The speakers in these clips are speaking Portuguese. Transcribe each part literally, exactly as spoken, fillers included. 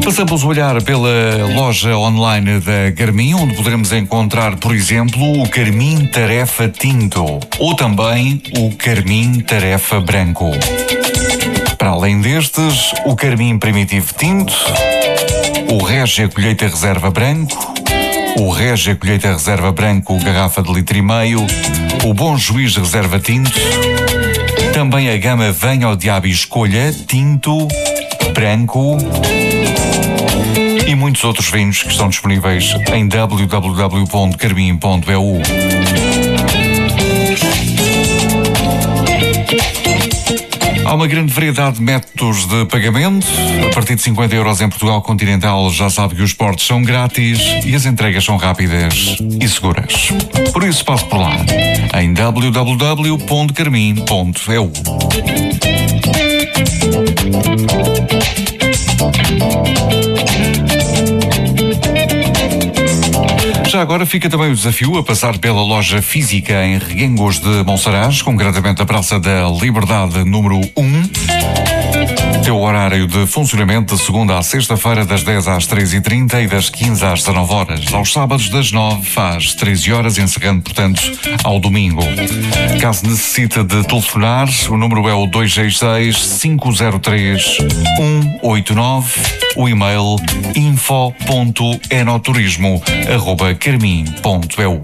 Passamos a olhar pela loja online da Garmin, onde poderemos encontrar, por exemplo, o Garmin Tarefa Tinto ou também o Garmin Tarefa Branco. Para além destes, o Garmin Primitivo Tinto, o Regia Colheita Reserva Branco, o Regia Colheita Reserva Branco garrafa de litro e meio, o Bom Juiz Reserva Tinto, também a gama Venha ao Diabo e Escolha Tinto, Branco e muitos outros vinhos que estão disponíveis em w w w ponto garmin ponto e u. Há uma grande variedade de métodos de pagamento. A partir de cinquenta euros em Portugal continental já sabe que os portos são grátis e as entregas são rápidas e seguras. Por isso passe por lá em w w w ponto garmin ponto e u. Já agora fica também o desafio a passar pela loja física em Reguengos de Monsaraz, concretamente a Praça da Liberdade número um. Tem o horário de funcionamento de segunda à sexta-feira das dez às três e trinta e das quinze às dezanove horas. Aos sábados das nove às treze horas, encerrando, portanto, ao domingo. Caso necessite de telefonar, o número é o dois seis seis, cinco zero três, um oito nove, o e-mail info ponto enoturismo arroba garmin ponto e u.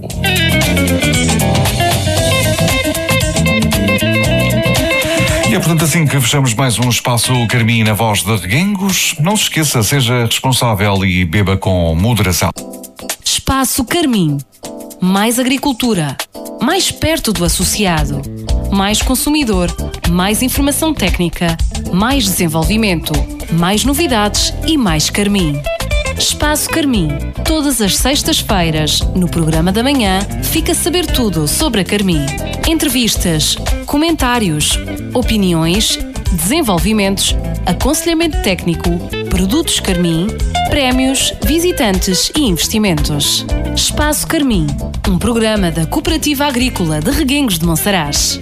E é portanto assim que fechamos mais um espaço Garmin na voz de Reguengos. Não se esqueça, seja responsável e beba com moderação. Espaço Garmin. Mais agricultura. Mais perto do associado. Mais consumidor. Mais informação técnica. Mais desenvolvimento. Mais novidades e mais Garmin. Espaço Garmin. Todas as sextas-feiras, no programa da manhã, fica a saber tudo sobre a Garmin. Entrevistas, comentários, opiniões, desenvolvimentos, aconselhamento técnico, produtos Garmin, prémios, visitantes e investimentos. Espaço Garmin, um programa da Cooperativa Agrícola de Reguengos de Monsaraz.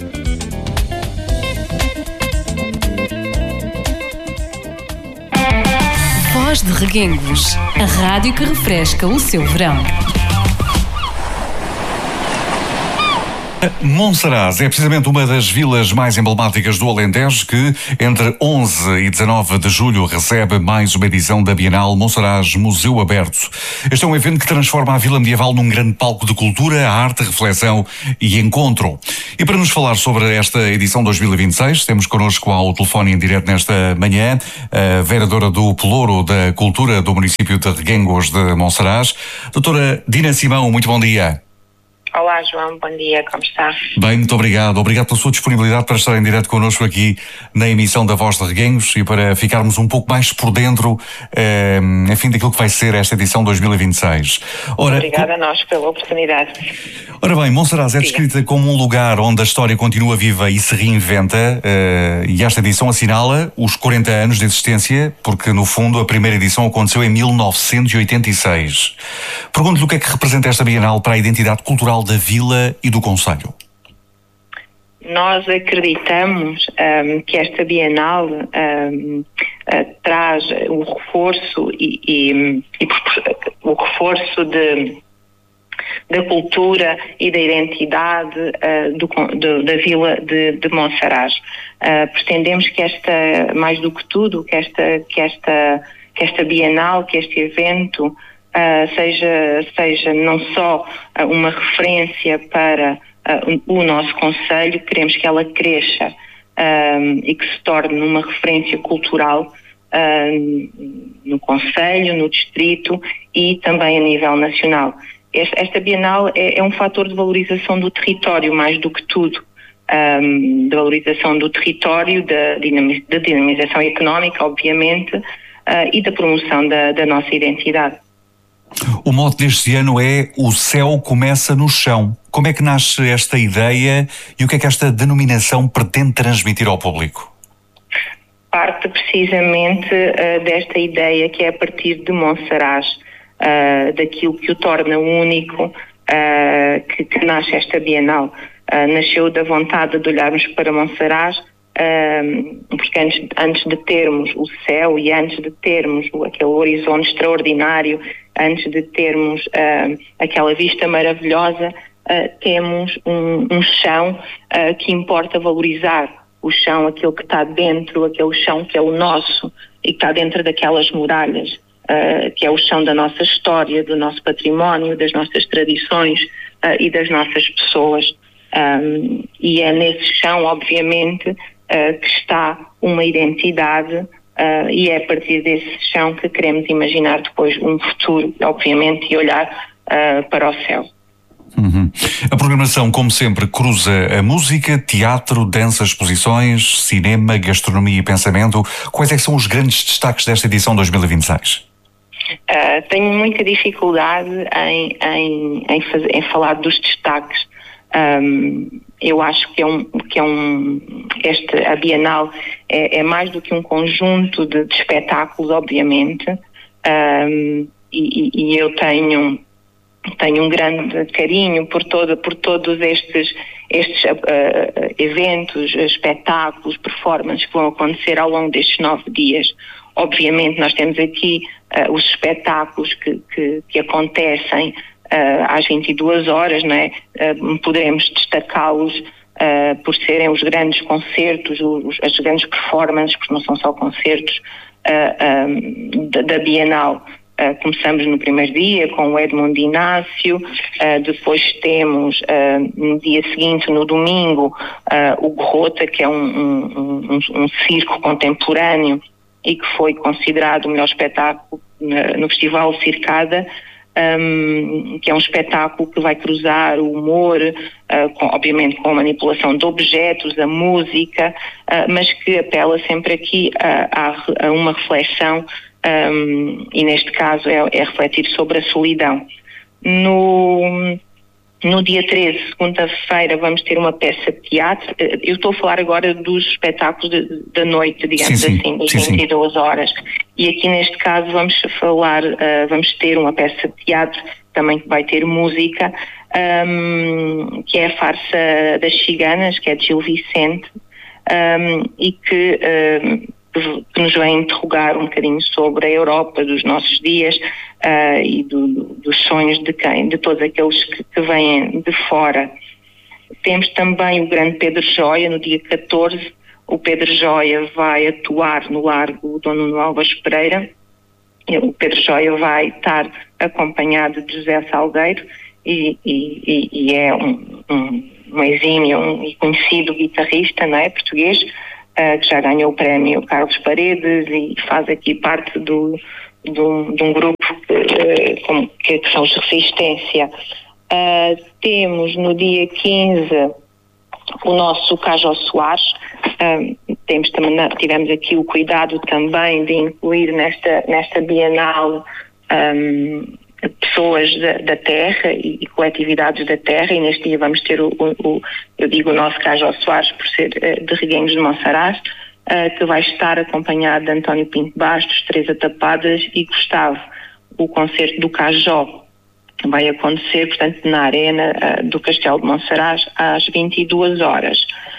Voz de Reguengos, a rádio que refresca o seu verão. Monsaraz é precisamente uma das vilas mais emblemáticas do Alentejo que, entre onze e dezanove de julho, recebe mais uma edição da Bienal Monsaraz Museu Aberto. Este é um evento que transforma a Vila Medieval num grande palco de cultura, arte, reflexão e encontro. E para nos falar sobre esta edição dois mil e vinte e seis, temos connosco ao telefone em direto nesta manhã a vereadora do Pelouro da Cultura do município de Reguengos de Monsaraz, doutora Dina Simão. Muito bom dia. Olá, João, bom dia, como está? Bem, muito obrigado. Obrigado pela sua disponibilidade para estar em direto connosco aqui na emissão da Voz de Reguengos e para ficarmos um pouco mais por dentro, eh, enfim, daquilo que vai ser esta edição dois mil e vinte e seis. Ora, Obrigada a nós pela oportunidade. Ora bem, Monsaraz é descrita como um lugar onde a história continua viva e se reinventa, eh, e esta edição assinala os quarenta anos de existência, porque no fundo a primeira edição aconteceu em mil novecentos e oitenta e seis. Pergunto-lhe o que é que representa esta Bienal para a identidade cultural da vila e do concelho. Nós acreditamos um, que esta Bienal um, uh, traz o reforço e, e, e o reforço de, da cultura e da identidade uh, do, do, da vila de, de Monsaraz. Uh, pretendemos que esta, mais do que tudo, que esta, que esta, que esta Bienal, que este evento Uh, seja, seja não só uh, uma referência para uh, o nosso concelho, queremos que ela cresça uh, e que se torne uma referência cultural uh, no concelho, no distrito e também a nível nacional. Esta, esta Bienal é, é um fator de valorização do território, mais do que tudo. Um, de valorização do território, da, dinamiz, da dinamização económica, obviamente, uh, e da promoção da, da nossa identidade. O mote deste ano é O Céu Começa no Chão. Como é que nasce esta ideia e o que é que esta denominação pretende transmitir ao público? Parte precisamente uh, desta ideia que é a partir de Monsaraz, uh, daquilo que o torna único, uh, que, que nasce esta Bienal. Uh, nasceu da vontade de olharmos para Monsaraz um, porque antes, antes de termos o céu e antes de termos aquele horizonte extraordinário, antes de termos uh, aquela vista maravilhosa, uh, temos um, um chão uh, que importa valorizar. O chão, aquele que está dentro, aquele chão que é o nosso e que está dentro daquelas muralhas, uh, que é o chão da nossa história, do nosso património, das nossas tradições uh, e das nossas pessoas. Um, e é nesse chão, obviamente, uh, que está uma identidade uh, e é a partir desse chão que queremos imaginar depois um futuro, obviamente, e olhar uh, para o céu. Uhum. A programação, como sempre, cruza a música, teatro, dança, exposições, cinema, gastronomia e pensamento. Quais é que são os grandes destaques desta edição dois mil e vinte e seis? Uh, tenho muita dificuldade em, em, em, fazer, em falar dos destaques. Um, eu acho que é um, que é um este, a Bienal é, é mais do que um conjunto de, de espetáculos, obviamente, um, e, e eu tenho tenho um grande carinho por todo, por todos estes, estes uh, eventos, espetáculos, performances que vão acontecer ao longo destes nove dias. Obviamente nós temos aqui uh, os espetáculos que, que, que acontecem uh, às vinte e duas horas, não é? Uh, poderemos destacá-los uh, por serem os grandes concertos, os, as grandes performances, porque não são só concertos, uh, um, da, da Bienal. Uh, começamos no primeiro dia com o Edmundo Inácio, uh, depois temos uh, no dia seguinte, no domingo, uh, o Garrota, que é um, um, um, um circo contemporâneo e que foi considerado o melhor espetáculo uh, no Festival Circada, um, que é um espetáculo que vai cruzar o humor, uh, com, obviamente com a manipulação de objetos, a música, uh, mas que apela sempre aqui a, a, a uma reflexão. Um, e neste caso é, é refletir sobre a solidão. No, no dia treze, segunda-feira, vamos ter uma peça de teatro. Eu estou a falar agora dos espetáculos de, da noite, digamos sim, assim, das vinte e duas horas. E aqui neste caso vamos falar, uh, vamos ter uma peça de teatro também que vai ter música, um, que é a Farsa das Ciganas, que é de Gil Vicente, um, e que... Um, que nos vem interrogar um bocadinho sobre a Europa dos nossos dias uh, e do, dos sonhos de quem, de todos aqueles que, que vêm de fora. Temos também o grande Pedro Joia, no dia catorze. O Pedro Joia vai atuar no Largo Dom Nuno Alves Pereira. O Pedro Joia vai estar acompanhado de José Salgueiro e, e, e é um, um, um exímio um, e conhecido guitarrista, não é, português, Uh, que já ganhou o prémio Carlos Paredes e faz aqui parte do, do, de um grupo que, uh, como, que, que são os Resistência. Uh, temos no dia quinze o nosso Cajó Soares. Uh, temos, tivemos aqui o cuidado também de incluir nesta, nesta Bienal um, pessoas da, da terra e, e coletividades da terra, e neste dia vamos ter o, o, o eu digo o nosso Cajó Soares por ser uh, de Reguengos de Monsaraz, uh, que vai estar acompanhado de António Pinto Bastos, Teresa Tapadas e Gustavo. O concerto do Cajó vai acontecer, portanto, na arena uh, do Castelo de Monsaraz às vinte e duas horas.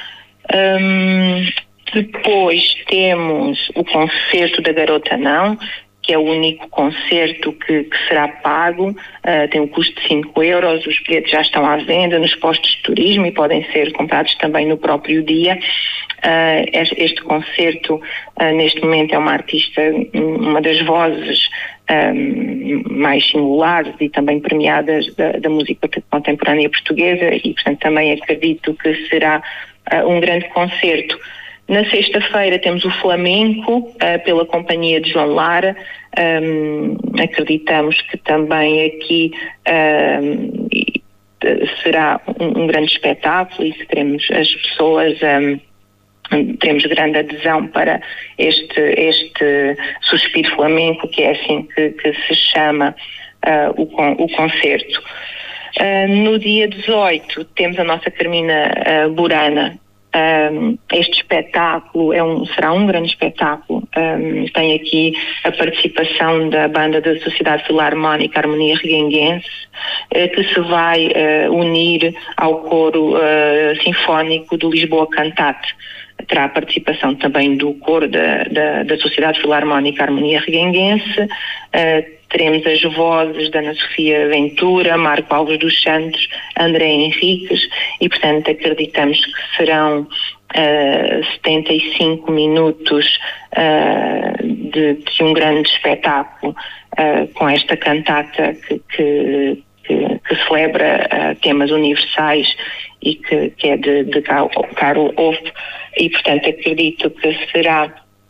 Um, depois temos o concerto da Garota Não, que é o único concerto que, que será pago, uh, tem um custo de cinco euros, os bilhetes já estão à venda nos postos de turismo e podem ser comprados também no próprio dia. Uh, este, este concerto, uh, neste momento, é uma artista, uma das vozes um, mais singulares e também premiadas da, da música contemporânea portuguesa e, portanto, também acredito que será uh, um grande concerto. Na sexta-feira temos o Flamenco, uh, pela companhia de João Lara. Um, acreditamos que também aqui um, será um, um grande espetáculo e teremos as pessoas, um, teremos grande adesão para este, este Suspiro Flamenco, que é assim que, que se chama uh, o, o concerto. Uh, no dia dezoito temos a nossa Carmina uh, Burana. Um, este espetáculo é um, será um grande espetáculo. Um, tem aqui a participação da banda da Sociedade Filarmónica Harmonia Reguenguense, uh, que se vai uh, unir ao coro uh, sinfónico do Lisboa Cantate. terá a participação também do coro da, da, da Sociedade Filarmónica Harmonia Reguenguense, uh, teremos as vozes da Ana Sofia Ventura, Marco Alves dos Santos, André Henriques, e portanto acreditamos que serão uh, setenta e cinco minutos uh, de, de um grande espetáculo uh, com esta cantata que, que Que, que celebra uh, temas universais e que, que é de, de Karl Orff, e portanto acredito que será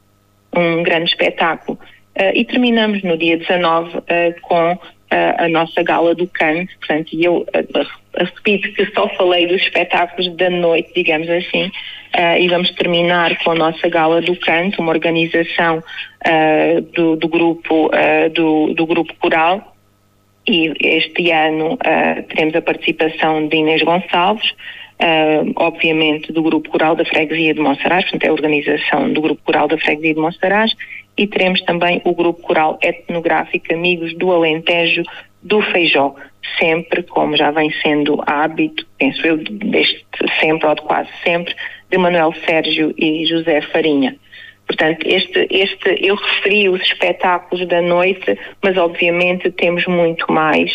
um grande espetáculo. Uh, e terminamos no dia dezanove uh, com uh, a nossa gala do canto, portanto, e eu uh, repito que só falei dos espetáculos da noite, digamos assim, uh, e vamos terminar com a nossa gala do canto, uma organização uh, do, do, grupo, uh, do, do grupo coral. E este ano uh, teremos a participação de Inês Gonçalves, uh, obviamente do Grupo Coral da Freguesia de Monsaraz, portanto é a organização do Grupo Coral da Freguesia de Monsaraz, e teremos também o Grupo Coral Etnográfico Amigos do Alentejo do Feijó, sempre, como já vem sendo hábito, penso eu, desde sempre ou de quase sempre, de Manuel Sérgio e José Farinha. Portanto, este, este, eu referi os espetáculos da noite, mas obviamente temos muito mais.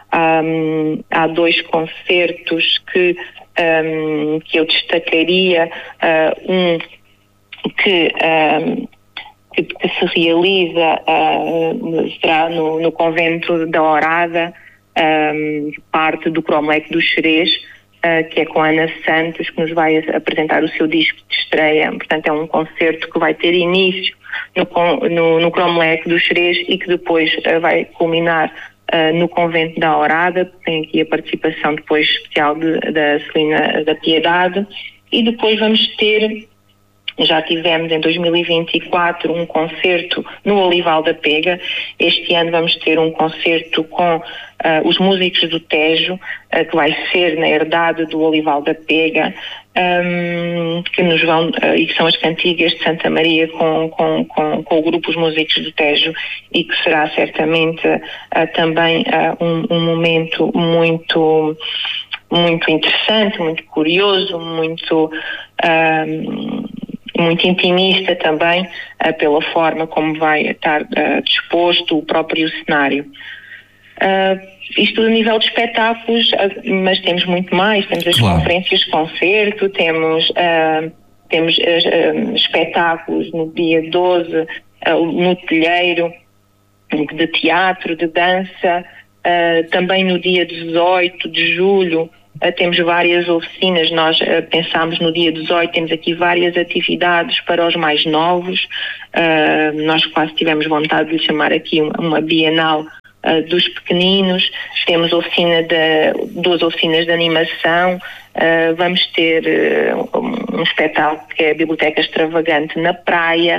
Um, há dois concertos que, um, que eu destacaria, uh, um que, um, que, que se realiza uh, será no, no Convento da Horada, um, parte do Cromlech dos Xerés, Uh, que é com a Ana Santos, que nos vai apresentar o seu disco de estreia. Portanto, é um concerto que vai ter início no, no, no Cromlech dos Xerés e que depois uh, vai culminar uh, no Convento da Horada. Tem aqui a participação depois especial de, da Celina da Piedade. E depois vamos ter, já tivemos em dois mil e vinte e quatro um concerto no Olival da Pega. Este ano vamos ter um concerto com uh, os músicos do Tejo, uh, que vai ser na herdade do Olival da Pega, um, que nos vão, uh, e que são as cantigas de Santa Maria com, com, com, com o grupo Os Músicos do Tejo, e que será certamente uh, também uh, um, um momento muito, muito interessante, muito curioso, muito... Um, muito intimista também, uh, pela forma como vai estar uh, disposto o próprio cenário. Uh, isto a nível de espetáculos, uh, mas temos muito mais, temos as claro. conferências de concerto, temos, uh, temos uh, espetáculos no dia doze, uh, no Telheiro, de teatro, de dança, uh, também no dia dezoito de julho, Uh, temos várias oficinas. Nós uh, pensámos no dia dezoito, temos aqui várias atividades para os mais novos. Uh, nós quase tivemos vontade de lhe chamar aqui uma, uma Bienal uh, dos pequeninos. Temos oficina de, duas oficinas de animação. Uh, vamos ter uh, um, um espetáculo que é a Biblioteca Extravagante na praia,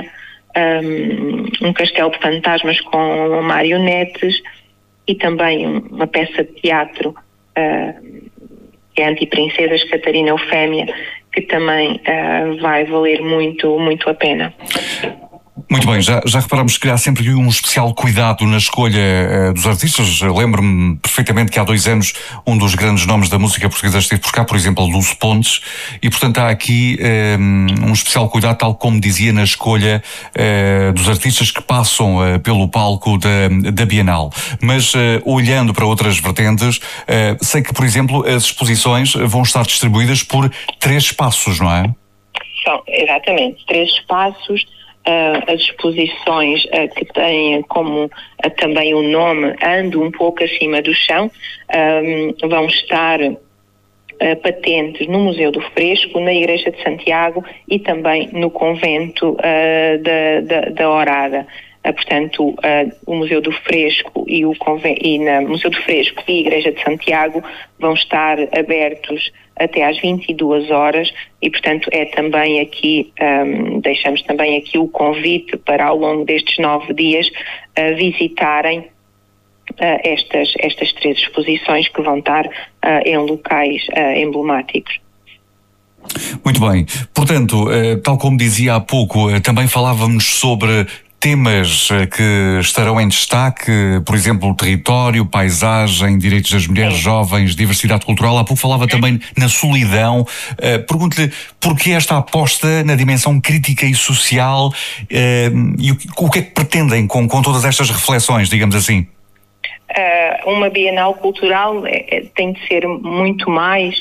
um, um castelo de fantasmas com marionetes e também uma peça de teatro uh, que é a Antiprincesas Catarina Eufémia, que também uh, vai valer muito, muito a pena. Muito bem, já, já reparamos que há sempre um especial cuidado na escolha uh, dos artistas. Lembro-me perfeitamente que há dois anos um dos grandes nomes da música portuguesa esteve por cá, por exemplo, Lúcio Pontes, e portanto há aqui um, um especial cuidado, tal como dizia, na escolha uh, dos artistas que passam uh, pelo palco da, da Bienal. Mas uh, olhando para outras vertentes, uh, sei que, por exemplo, as exposições vão estar distribuídas por três espaços, não é? São, exatamente, três espaços. Uh, as exposições uh, que têm como uh, também o nome Ando um pouco acima do chão, um, vão estar uh, patentes no Museu do Fresco, na Igreja de Santiago e também no Convento uh, da, da, da Horada. Uh, portanto, uh, o Museu do Fresco e o Conven- e na Museu do Fresco e a Igreja de Santiago vão estar abertos até às vinte e duas horas e, portanto, é também aqui, um, deixamos também aqui o convite para, ao longo destes nove dias, uh, visitarem uh, estas, estas três exposições que vão estar uh, em locais uh, emblemáticos. Muito bem. Portanto, uh, tal como dizia há pouco, uh, também falávamos sobre temas que estarão em destaque, por exemplo, território, paisagem, direitos das mulheres, Sim. jovens, diversidade cultural. Há pouco falava também na solidão. Uh, pergunto-lhe porquê esta aposta na dimensão crítica e social uh, e o, o que é que pretendem com, com todas estas reflexões, digamos assim? Uh, uma Bienal Cultural é, é, tem de ser muito mais,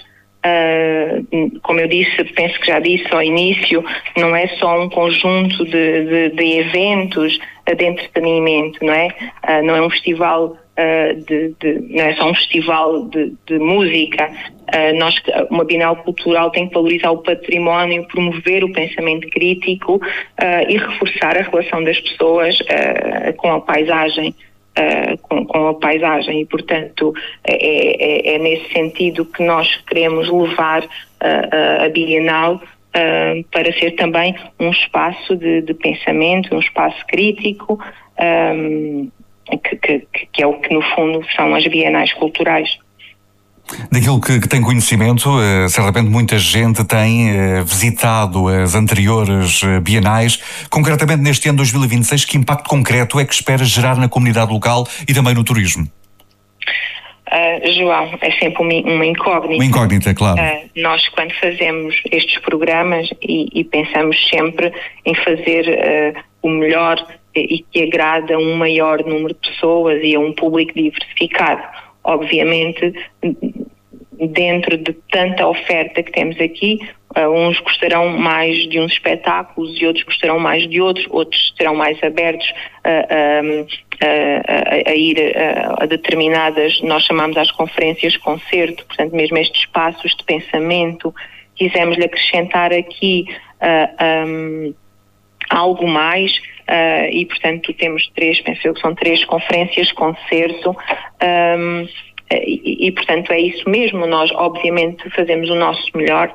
uh, como eu disse, penso que já disse ao início, não é só um conjunto de, de, de eventos de entretenimento, não é? Uh, não é um festival, uh, de, de, não é só um festival de, de música. Uh, nós, uma Bienal Cultural tem que valorizar o património, promover o pensamento crítico uh, e reforçar a relação das pessoas uh, com a paisagem. Uh, com, com a paisagem e, portanto, é, é, é nesse sentido que nós queremos levar uh, uh, a Bienal uh, para ser também um espaço de, de pensamento, um espaço crítico, um, que, que, que é o que, no fundo, são as bienais culturais. Daquilo que, que tem conhecimento, uh, certamente muita gente tem uh, visitado as anteriores uh, bienais. Concretamente neste ano dois mil e vinte e seis, que impacto concreto é que espera gerar na comunidade local e também no turismo? Uh, João, é sempre uma, uma incógnita. Uma incógnita, claro. Uh, nós, quando fazemos estes programas e, e pensamos sempre em fazer uh, o melhor e que agrada a um maior número de pessoas e a um público diversificado. Obviamente, dentro de tanta oferta que temos aqui, uh, uns gostarão mais de uns espetáculos e outros gostarão mais de outros, outros estarão mais abertos a, a, a, a ir a, a determinadas, nós chamamos às conferências concerto, portanto mesmo estes espaços de pensamento. Quisemos-lhe acrescentar aqui uh, um, algo mais uh, e, portanto, temos três, penso eu que são três conferências concerto. Um, e, e, portanto, é isso mesmo. Nós, obviamente, fazemos o nosso melhor,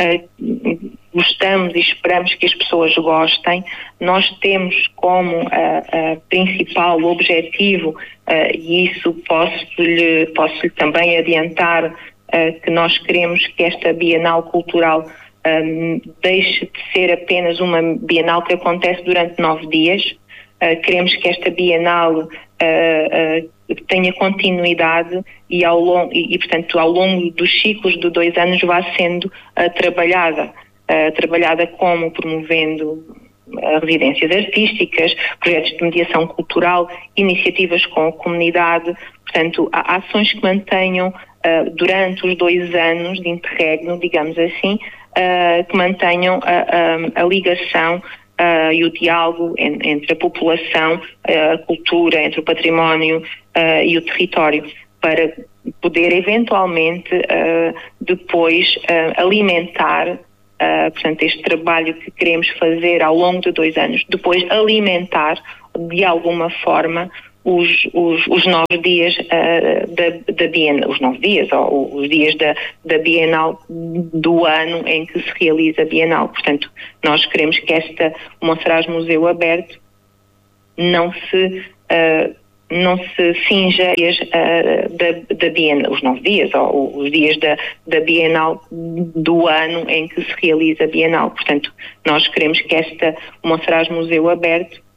uh, gostamos e esperamos que as pessoas gostem. Nós temos como uh, uh, principal objetivo, uh, e isso posso-lhe, posso-lhe também adiantar, uh, que nós queremos que esta Bienal Cultural um, deixe de ser apenas uma Bienal que acontece durante nove dias. Uh, queremos que esta Bienal uh, uh, tenha continuidade e, ao long, e, e, portanto, ao longo dos ciclos de dois anos vá sendo uh, trabalhada, uh, trabalhada como promovendo uh, residências artísticas, projetos de mediação cultural, iniciativas com a comunidade, portanto, há ações que mantenham uh, durante os dois anos de interregno, digamos assim, uh, que mantenham a, a, a ligação Uh, e o diálogo en, entre a população, uh, a cultura, entre o património uh, e o território, para poder eventualmente uh, depois uh, alimentar, uh, portanto, este trabalho que queremos fazer ao longo de dois anos, depois alimentar de alguma forma os, os, os nove dias uh, da, da Bienal, os nove dias, ou os dias da, da Bienal do ano em que se realiza a Bienal. Portanto, nós queremos que esta Monsaraz Museu Aberto não se, uh, não se finja uh, da, da Bienal, os nove dias, ou os dias da, da Bienal do ano em que se realiza a Bienal. Portanto, nós queremos que esta Monsaraz Museu Aberto